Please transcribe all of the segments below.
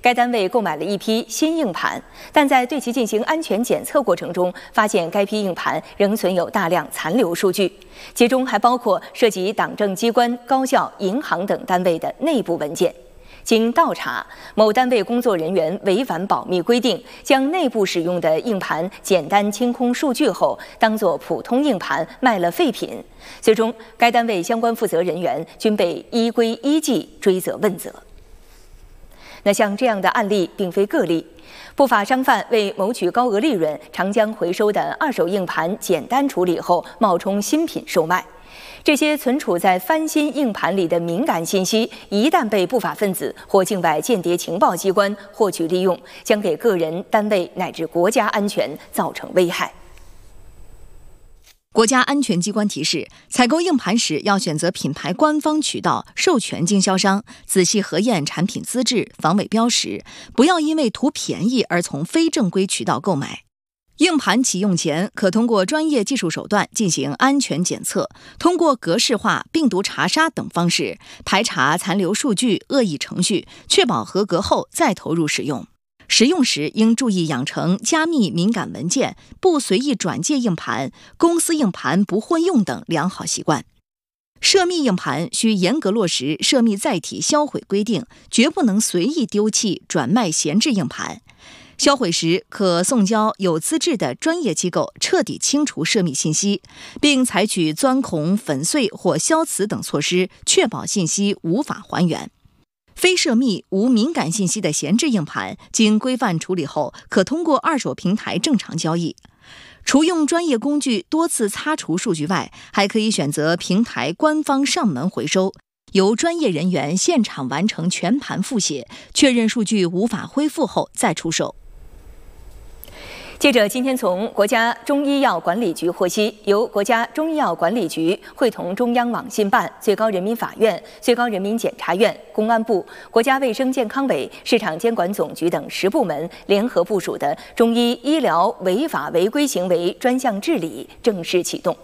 该单位购买了一批新硬盘，但在对其进行安全检测过程中，发现该批硬盘仍存有大量残留数据，其中还包括涉及党政机关、高校、银行等单位的内部文件。经调查，某单位工作人员违反保密规定，将内部使用的硬盘简单清空数据后，当作普通硬盘卖了废品。最终，该单位相关负责人员均被依规依纪追责问责。那像这样的案例并非个例，不法商贩为谋取高额利润，常将回收的二手硬盘简单处理后冒充新品售卖。这些存储在翻新硬盘里的敏感信息，一旦被不法分子或境外间谍情报机关获取利用，将给个人、单位乃至国家安全造成危害。 国家安全机关提示，采购硬盘时要选择品牌官方渠道、授权经销商，仔细核验产品资质、防伪标识，不要因为图便宜而从非正规渠道购买。硬盘启用前，可通过专业技术手段进行安全检测，通过格式化、病毒查杀等方式排查残留数据、恶意程序，确保合格后再投入使用。使用时应注意养成加密敏感文件、不随意转借硬盘、公司硬盘不混用等良好习惯。涉密硬盘需严格落实涉密载体销毁规定，绝不能随意丢弃、转卖闲置硬盘。销毁时可送交有资质的专业机构彻底清除涉密信息，并采取钻孔、粉碎或消磁等措施，确保信息无法还原。非涉密、无敏感信息的闲置硬盘，经规范处理后，可通过二手平台正常交易。除用专业工具多次擦除数据外，还可以选择平台官方上门回收，由专业人员现场完成全盘复写，确认数据无法恢复后再出售。 记者今天从国家中医药管理局获悉，由国家中医药管理局会同中央网信办、最高人民法院、最高人民检察院、公安部、国家卫生健康委、市场监管总局等10部门联合部署的中医医疗违法违规行为专项治理正式启动。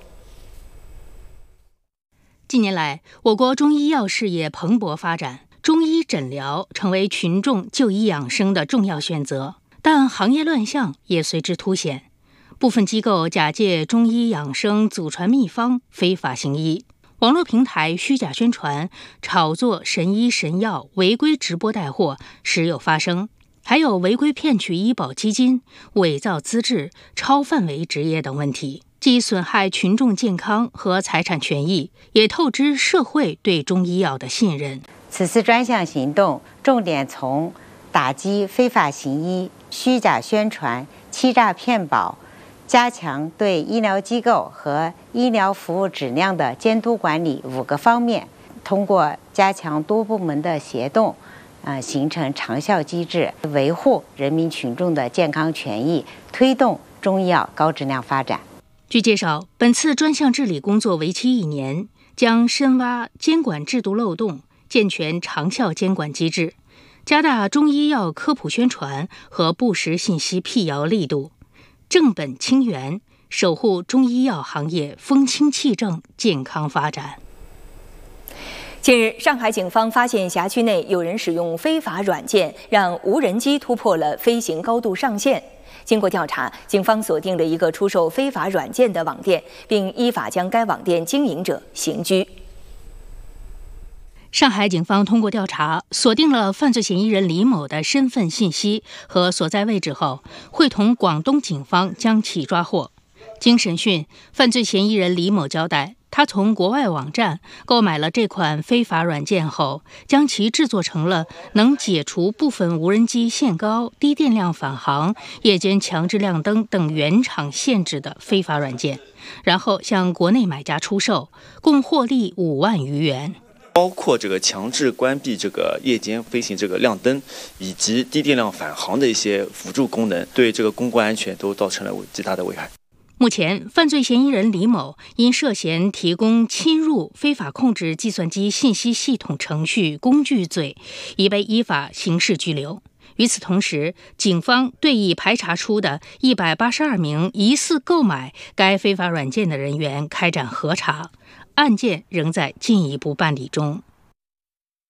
近年来，我国中医药事业蓬勃发展，中医诊疗成为群众就医养生的重要选择。但行业乱象也随之凸显，部分机构假借中医养生祖传秘方非法行医，网络平台虚假宣传、炒作神医神药、违规直播带货时有发生，还有违规骗取医保基金、伪造资质、超范围执业等问题，既损害群众健康和财产权益，也透支社会对中医药的信任。 此次专项行动重点从打击非法行医、虚假宣传、欺诈骗保，加强对医疗机构和医疗服务质量的监督管理5个方面，通过加强多部门的协同，形成长效机制，维护人民群众的健康权益，推动中医药高质量发展。 据介绍，本次专项治理工作为期1年，将深挖监管制度漏洞，健全长效监管机制，加大中医药科普宣传和不实信息辟谣力度，正本清源，守护中医药行业风清气正、健康发展。 近日，上海警方发现辖区内有人使用非法软件，让无人机突破了飞行高度上限。经过调查，警方锁定了一个出售非法软件的网店，并依法将该网店经营者刑拘。 上海警方通过调查，锁定了犯罪嫌疑人李某的身份信息和所在位置后，会同广东警方将其抓获。经审讯，犯罪嫌疑人李某交代，他从国外网站购买了这款非法软件后，将其制作成了能解除部分无人机限高、低电量返航、夜间强制亮灯等原厂限制的非法软件，然后向国内买家出售，共获利5万余元。 包括这个强制关闭这个夜间飞行这个亮灯，以及低电量返航的一些辅助功能，对这个公共安全都造成了极大的危害。 目前，犯罪嫌疑人李某因涉嫌提供侵入、非法控制计算机信息系统程序工具罪，已被依法刑事拘留。与此同时，警方对已排查出的182名疑似购买该非法软件的人员开展核查，案件仍在进一步办理中。